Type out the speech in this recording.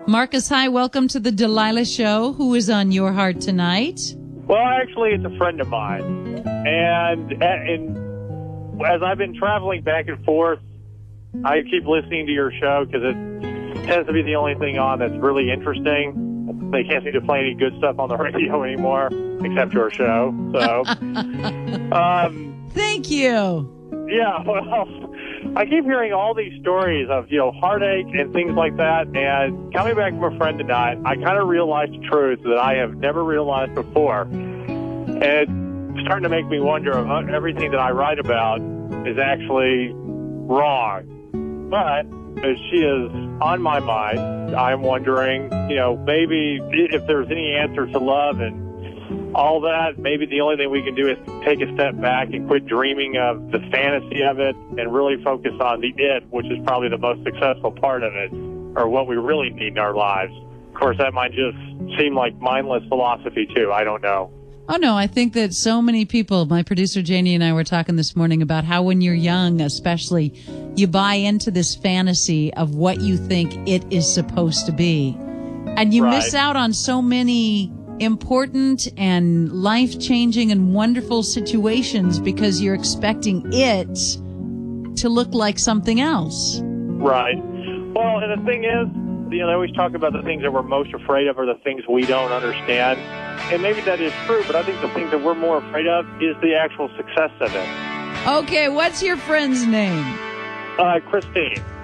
Marcus, hi. Welcome to the Delilah Show. Who is on your heart tonight? Well, actually, it's a friend of mine. And as I've been traveling back and forth, I keep listening to your show because it tends to be the only thing on that's really interesting. They can't seem to play any good stuff on the radio anymore, except your show. So, Thank you. Yeah, well, I keep hearing all these stories of, heartache and things like that. And coming back from a friend tonight, I kind of realized the truth that I have never realized before. And it's starting to make me wonder if everything that I write about is actually wrong. But as she is on my mind, I'm wondering, maybe if there's any answer to love and all that, maybe the only thing we can do is take a step back and quit dreaming of the fantasy of it and really focus on the it, which is probably the most successful part of it, or what we really need in our lives. Of course, that might just seem like mindless philosophy, too. I don't know. Oh, no, I think that so many people, my producer Janie and I were talking this morning about how when you're young, especially, you buy into this fantasy of what you think it is supposed to be. And you miss out on so many important and life-changing and wonderful situations because you're expecting it to look like something else. Right. Well, and the thing is, they always talk about the things that we're most afraid of are the things we don't understand. And maybe that is true, but I think the thing that we're more afraid of is the actual success of it. Okay, what's your friend's name? Christine.